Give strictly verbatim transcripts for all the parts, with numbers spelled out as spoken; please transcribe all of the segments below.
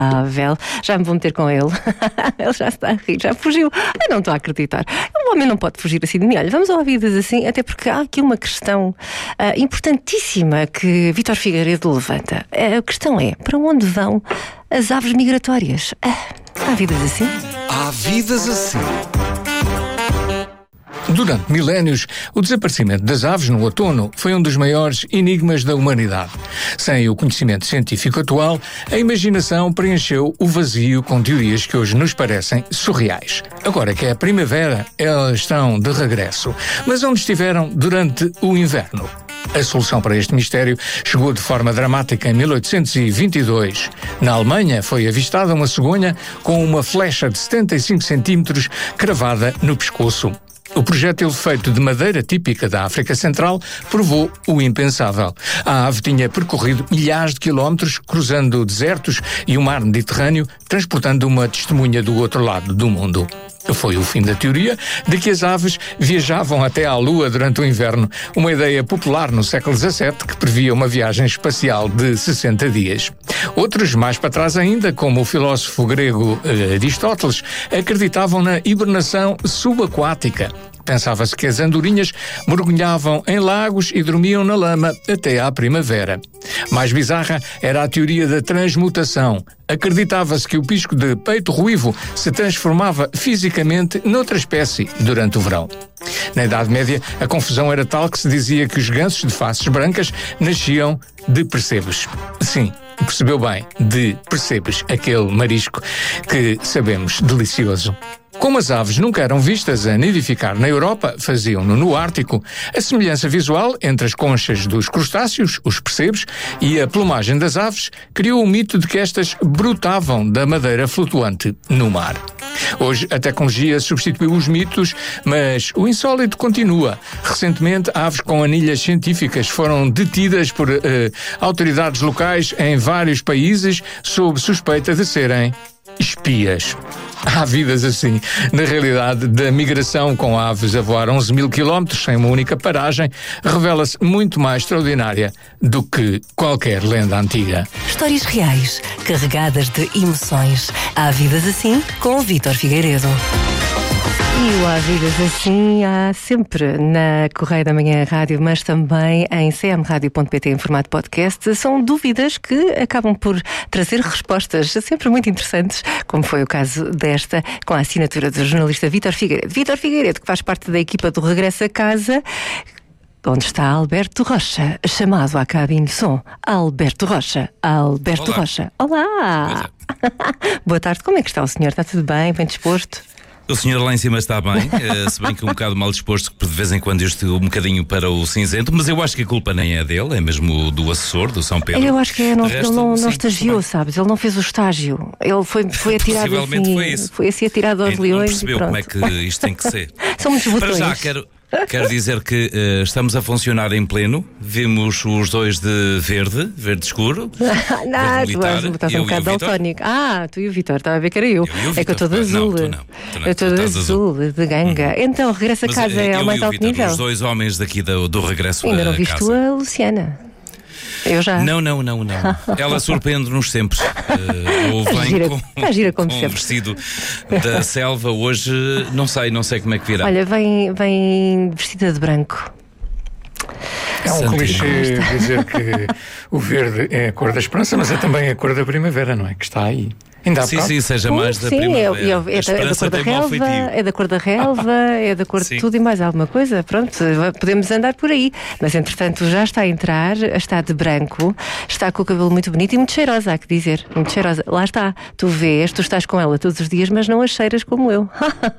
Vel, já me vou meter com ele. Ele já está a rir, já fugiu. Eu não estou a acreditar. O homem não pode fugir assim de mim. Olha, vamos ao Vidas Assim, até porque há aqui uma questão uh, importantíssima que Vítor Figueiredo levanta. A questão é, para onde vão as aves migratórias? Uh, há Vidas Assim? Há Vidas Assim. Durante milénios, o desaparecimento das aves no outono foi um dos maiores enigmas da humanidade. Sem o conhecimento científico atual, a imaginação preencheu o vazio com teorias que hoje nos parecem surreais. Agora que é a primavera, elas estão de regresso. Mas onde estiveram durante o inverno? A solução para este mistério chegou de forma dramática em mil oitocentos e vinte e dois. Na Alemanha foi avistada uma cegonha com uma flecha de setenta e cinco centímetros cravada no pescoço. O projétil feito de madeira típica da África Central provou o impensável. A ave tinha percorrido milhares de quilómetros, cruzando desertos e o mar Mediterrâneo, transportando uma testemunha do outro lado do mundo. Foi o fim da teoria de que as aves viajavam até à Lua durante o inverno, uma ideia popular no século dezassete que previa uma viagem espacial de sessenta dias. Outros, mais para trás ainda, como o filósofo grego Aristóteles, acreditavam na hibernação subaquática. Pensava-se que as andorinhas mergulhavam em lagos e dormiam na lama até à primavera. Mais bizarra era a teoria da transmutação. Acreditava-se que o pisco de peito ruivo se transformava fisicamente noutra espécie durante o verão. Na Idade Média, a confusão era tal que se dizia que os gansos de faces brancas nasciam de percebes. Sim, percebeu bem, de percebes, aquele marisco que sabemos delicioso. Como as aves nunca eram vistas a nidificar na Europa, faziam-no no Ártico, a semelhança visual entre as conchas dos crustáceos, os percebes, e a plumagem das aves criou o mito de que estas brotavam da madeira flutuante no mar. Hoje, a tecnologia substituiu os mitos, mas o insólito continua. Recentemente, aves com anilhas científicas foram detidas por uh, autoridades locais em vários países sob suspeita de serem espias. Há vidas assim. Na realidade, da migração com aves a voar onze mil quilómetros sem uma única paragem, revela-se muito mais extraordinária do que qualquer lenda antiga. Histórias reais, carregadas de emoções. Há Vidas Assim, com o Vítor Figueiredo. E o Há Vidas Assim há sempre na Correio da Manhã Rádio, mas também em c m radio ponto p t em formato podcast. São dúvidas que acabam por trazer respostas sempre muito interessantes, como foi o caso desta, com a assinatura do jornalista Vítor Figueiredo. Vítor Figueiredo, que faz parte da equipa do Regresso a Casa, onde está Alberto Rocha, chamado à cabine de som. Alberto Rocha. Alberto Olá. Rocha. Olá! Boa tarde, como é que está o senhor? Está tudo bem? Bem disposto? O senhor lá em cima está bem, uh, se bem que um bocado mal disposto, que de vez em quando eu estou um bocadinho para o cinzento, mas eu acho que a culpa nem é dele, é mesmo do assessor, do São Pedro. Eu acho que é, não, resto, ele não, sim, não estagiou, sabes? Ele não fez o estágio. Ele foi, foi atirado Possivelmente assim. foi isso. Foi assim atirado aos Não leões. percebeu e pronto. como é que isto tem que ser. São muitos Para botões. já, quero, quero dizer que uh, estamos a funcionar em pleno. Vimos os dois de verde, verde escuro. Não, tu és, estás um bocado daltónico. Ah, tu e o Vítor, estava a ver que era eu. eu É que eu estou de não, azul. tu não, tu não, Eu estou tu de estás azul, de ganga. Uhum. Então, Regresso a Mas, Casa uh, é ao eu mais e o alto Vítor, nível. os dois homens daqui do, do regresso Ainda não a viste casa. a Luciana? Eu já. Não, não, não, não. Ela surpreende-nos sempre. Uh, ou vem gira, com, tá gira como com sempre. um vestido da selva. Hoje não sei, não sei como é que virá. Olha, vem, vem vestida de branco. É um Santo clichê dizer que o verde é a cor da esperança, mas é também a cor da primavera, não é? Que está aí. Ainda há Sim, bocado. sim, seja mais da Sim, primavera. é, é, é, A da, é da esperança cor da tem mau relva, feitio. é da cor da relva, é da cor de Sim. tudo e mais alguma coisa. Pronto, podemos andar por aí. Mas entretanto já está a entrar, está de branco, está com o cabelo muito bonito e muito cheirosa, há que dizer. Muito cheirosa. Lá está, tu vês, tu estás com ela todos os dias, mas não a cheiras como eu.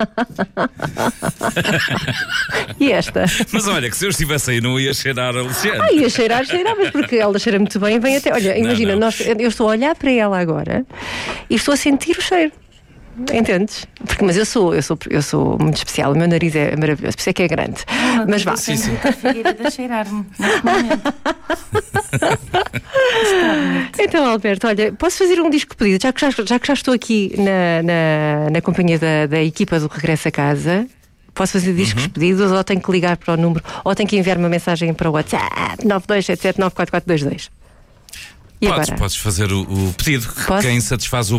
E esta? Mas olha, que se eu estivesse aí não ia cheirar a Luciana. Ah, ia cheirar, cheiravas, porque ela cheira muito bem e vem até. Olha, imagina, não. Nós, eu estou a olhar para ela agora e estou a sentir o cheiro. Entendes? Porque, mas eu sou, eu, sou, eu sou muito especial, o meu nariz é maravilhoso, por isso é que é grande. Não, mas vá. sim, sim. A Figueiredo a cheirar-me neste momento. Então, Alberto, olha, posso fazer um disco pedido, já que já, já, que já estou aqui na, na, na companhia da, da equipa do Regresso a Casa. Posso fazer discos Uhum. pedidos ou tenho que ligar para o número ou tenho que enviar uma mensagem para o WhatsApp nove dois sete sete nove quatro quatro dois dois. E Podes, agora? podes fazer o, o pedido. Posso? Quem satisfaz o